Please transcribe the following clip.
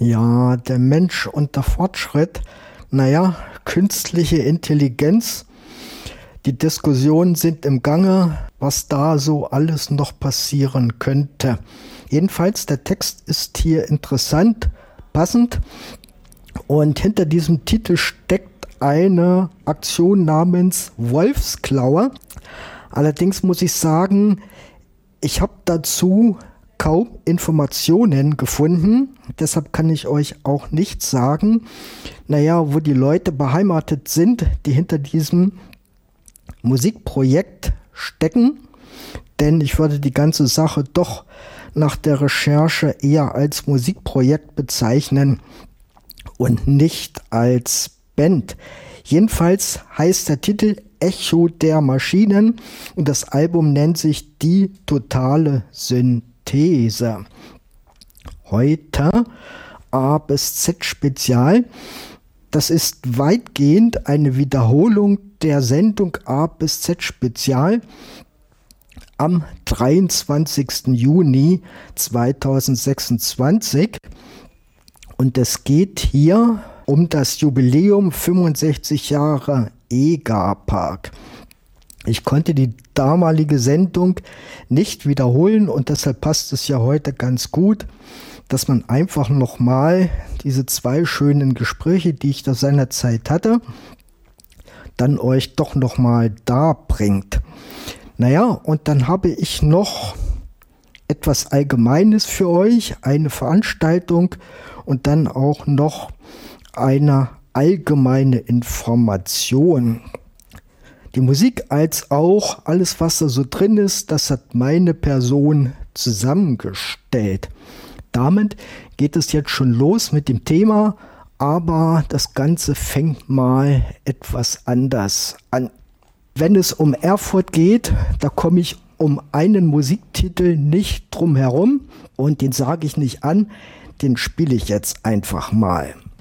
Ja, der Mensch und der Fortschritt, naja, künstliche Intelligenz, die Diskussionen sind im Gange, was da so alles noch passieren könnte. Jedenfalls, der Text ist hier interessant, passend und hinter diesem Titel steckt eine Aktion namens Wolfsklaue. Allerdings muss ich sagen, ich habe dazu kaum Informationen gefunden, deshalb kann ich euch auch nichts sagen, naja, wo die Leute beheimatet sind, die hinter diesem Musikprojekt stecken, denn ich würde die ganze Sache doch nach der Recherche eher als Musikprojekt bezeichnen und nicht als Band. Jedenfalls heißt der Titel Echo der Maschinen und das Album nennt sich Die totale Synthese. Heute A bis Z Spezial. Das ist weitgehend eine Wiederholung der Sendung A bis Z Spezial am 23. Juni 2026. Und es geht hier um das Jubiläum 65 Jahre EGA-Park. Ich konnte die damalige Sendung nicht wiederholen und deshalb passt es ja heute ganz gut, dass man einfach nochmal diese zwei schönen Gespräche, die ich da seinerzeit hatte, dann euch doch nochmal darbringt. Naja, und dann habe ich noch etwas Allgemeines für euch, eine Veranstaltung und dann auch noch eine allgemeine Information. Die Musik als auch alles, was da so drin ist, das hat meine Person zusammengestellt. Damit geht es jetzt schon los mit dem Thema, aber das Ganze fängt mal etwas anders an. Wenn es um Erfurt geht, da komme ich um einen Musiktitel nicht drum herum und den sage ich nicht an, den spiele ich jetzt einfach mal.